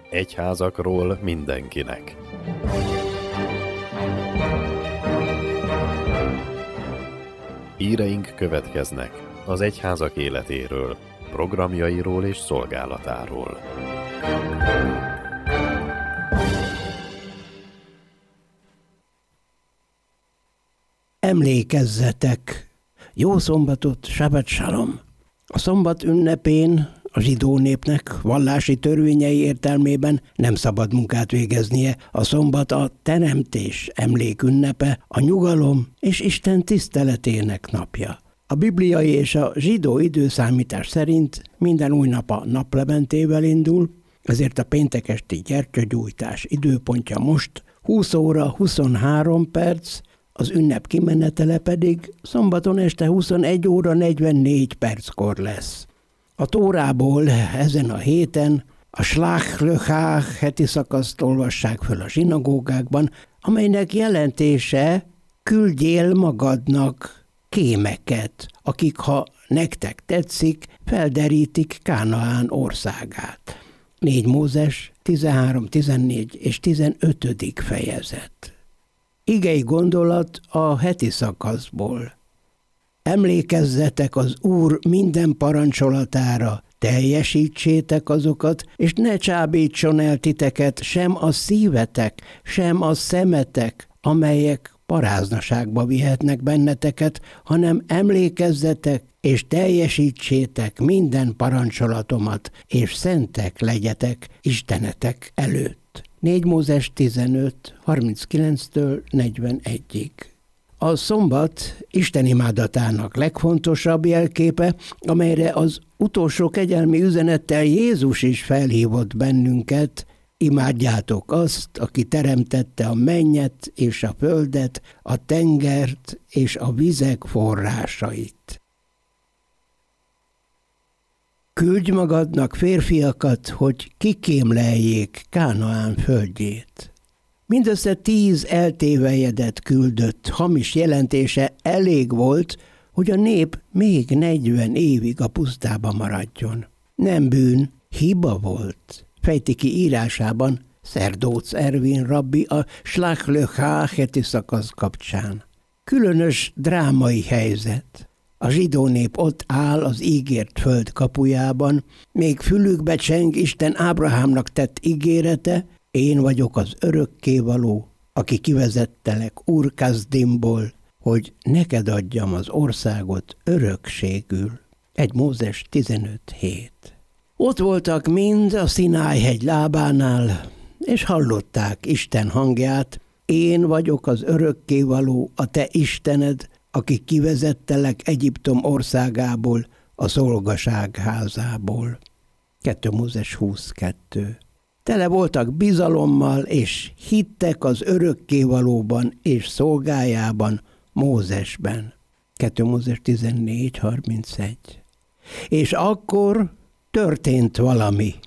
Egyházakról mindenkinek. Híreink következnek az egyházak életéről, programjairól és szolgálatáról. Emlékezzetek! Jó szombatot, Shabbat Shalom! A szombat ünnepén a zsidó népnek vallási törvényei értelmében nem szabad munkát végeznie. A szombat a teremtés emlékünnepe, a nyugalom és Isten tiszteletének napja. A bibliai és a zsidó időszámítás szerint minden új nap a naplementével indul, ezért a péntek esti gyertyagyújtás időpontja most 20 óra 23 perc, az ünnep kimenetele pedig szombaton este 21 óra 44 perckor lesz. A Tórából ezen a héten a Shlach Lechach heti szakaszt olvassák föl a zsinagógákban, amelynek jelentése küldjél magadnak kémeket, akik, ha nektek tetszik, felderítik Kánaán országát. 4 Mózes 13, 14 és 15. fejezet. Igei gondolat a heti szakaszból. Emlékezzetek az Úr minden parancsolatára, teljesítsétek azokat, és ne csábítson el titeket sem a szívetek, sem a szemetek, amelyek paráznaságba vihetnek benneteket, hanem emlékezzetek, és teljesítsétek minden parancsolatomat, és szentek legyetek Istenetek előtt. 4 Mózes 15, 39-től 41-ig. A szombat Isten imádatának legfontosabb jelképe, amelyre az utolsó kegyelmi üzenettel Jézus is felhívott bennünket: imádjátok azt, aki teremtette a mennyet és a földet, a tengert és a vizek forrásait. Küldj magadnak férfiakat, hogy kikémleljék Kánaán földjét. Mindössze 10 eltévejedett küldött, hamis jelentése elég volt, hogy a nép még 40 évig a pusztába maradjon. Nem bűn, hiba volt, fejti ki írásában Szerdóc Ervin rabbi a Shlach Lechach heti szakasz kapcsán. Különös drámai helyzet. A zsidó nép ott áll az ígért föld kapujában, még fülükbe cseng Isten Ábrahámnak tett ígérete: én vagyok az örökkévaló, aki kivezettelek Ur Kaszdimból, hogy neked adjam az országot örökségül. 1 Mózes 15:7. Ott voltak mind a Szináj-hegy lábánál, és hallották Isten hangját: én vagyok az örökkévaló, a te Istened, aki kivezettelek Egyiptom országából, a szolgaság házából. 2 Mózes 20:2. Tele voltak bizalommal, és hittek az örökkévalóban és szolgájában, Mózesben. 2 Mózes 14:31. És akkor történt valami.